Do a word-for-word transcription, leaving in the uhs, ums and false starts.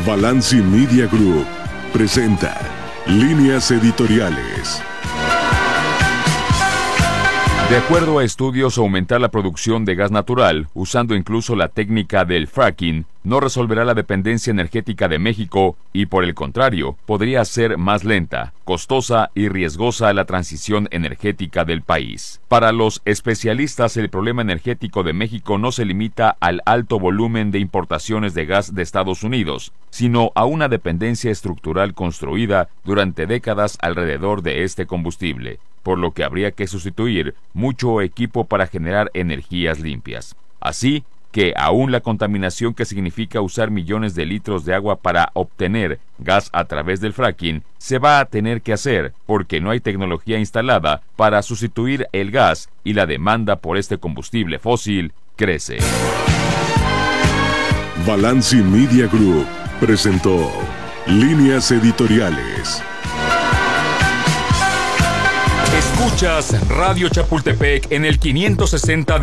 Balanci Media Group presenta Líneas Editoriales. De acuerdo a estudios, aumentar la producción de gas natural, usando incluso la técnica del fracking, no resolverá la dependencia energética de México y, por el contrario, podría hacer más lenta, costosa y riesgosa la transición energética del país. Para los especialistas, el problema energético de México no se limita al alto volumen de importaciones de gas de Estados Unidos, sino a una dependencia estructural construida durante décadas alrededor de este combustible, por lo que habría que sustituir mucho equipo para generar energías limpias. Así que aún la contaminación que significa usar millones de litros de agua para obtener gas a través del fracking se va a tener que hacer porque no hay tecnología instalada para sustituir el gas y la demanda por este combustible fósil crece. Balanci Media Group presentó Líneas Editoriales. Escuchas Radio Chapultepec en el quinientos sesenta